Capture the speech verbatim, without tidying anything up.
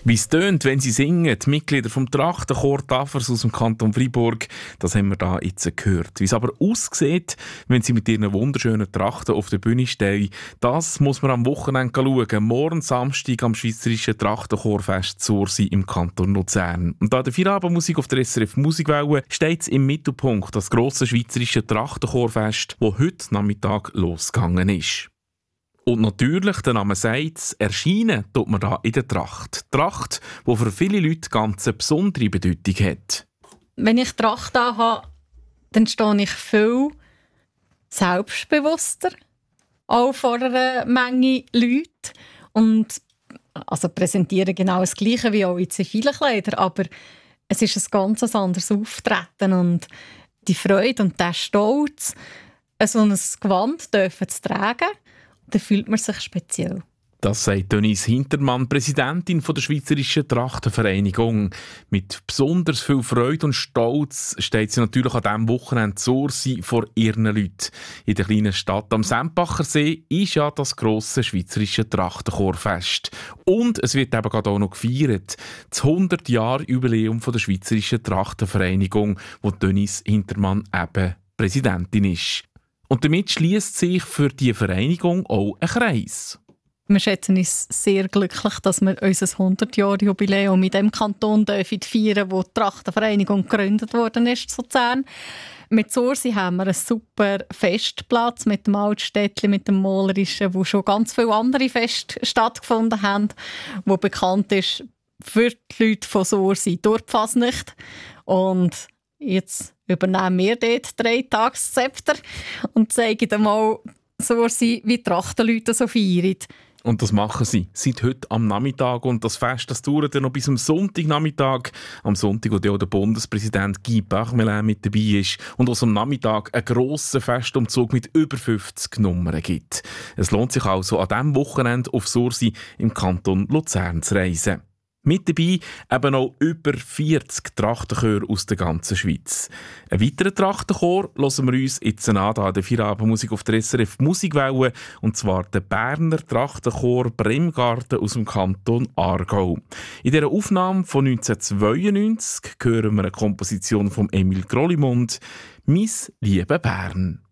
Wie es tönt, wenn sie singen, die Mitglieder vom Trachtenchor Tafers aus dem Kanton Freiburg, das haben wir da jetzt gehört. Wie es aber aussieht, wenn sie mit ihren wunderschönen Trachten auf der Bühne stehen, das muss man am Wochenende schauen. Morgen Samstag am Schweizerischen Trachtenchorfest Sursi im Kanton Luzern. Und da der Feierabendmusik auf der S R F Musikwelle steht es im Mittelpunkt, das grosse Schweizerische Trachtenchorfest, das heute Nachmittag losgegangen ist. Und natürlich, der Name sagt es, erscheinen tut man da in der Tracht. Die Tracht, die für viele Leute ganz eine besondere Bedeutung hat. Wenn ich Tracht habe, dann stehe ich viel selbstbewusster, auch vor einer Menge Leute. Und also präsentiere genau das Gleiche wie auch in zivilen Kleidern, aber es ist ein ganz anderes Auftreten. Und die Freude und der Stolz, so ein Gewand dürfen zu tragen, da fühlt man sich speziell. Das sagt Denise Hintermann, Präsidentin der Schweizerischen Trachtenvereinigung. Mit besonders viel Freude und Stolz steht sie natürlich an diesem Wochenende Sursi vor ihren Leuten. In der kleinen Stadt am Sempacher See ist ja das grosse Schweizerische Trachtenchorfest. Und es wird eben gerade auch noch gefeiert. Das hundert-Jahr-Jubiläum der Schweizerischen Trachtenvereinigung, wo Denise Hintermann eben Präsidentin ist. Und damit schließt sich für die Vereinigung auch ein Kreis. Wir schätzen uns sehr glücklich, dass wir unser hundert-Jahr-Jubiläum in dem Kanton feiern dürfen, wo die Trachtenvereinigung gegründet worden ist, zu Luzern. Mit Sursi haben wir einen super Festplatz mit dem Altstädtli, mit dem Malerischen, wo schon ganz viele andere Feste stattgefunden haben, wo bekannt ist für die Leute von Sursi durch die Fasnacht. Und jetzt übernehmen wir dort drei Tagszepter und zeigen dann mal Sursi, wie die Trachtenleute so feiern. Und das machen sie seit heute am Nachmittag. Und das Fest das dauert dann noch bis am Sonntagnachmittag. Am Sonntag, wo auch der Bundespräsident Guy Parmelin mit dabei ist. Und aus am Nachmittag einen grossen Festumzug mit über fünfzig Nummern gibt. Es lohnt sich also, an diesem Wochenende auf Sursi im Kanton Luzern zu reisen. Mit dabei eben noch über vierzig Trachtenchöre aus der ganzen Schweiz. Einen weiteren Trachtenchor hören wir uns jetzt an, an der Feierabendmusik auf der S R F Musikwelle, und zwar der Berner Trachtenchor Bremgarten aus dem Kanton Aargau. In dieser Aufnahme von neunzehnhundertzweiundneunzig hören wir eine Komposition von Emil Grollimund, «Mis liebe Bern».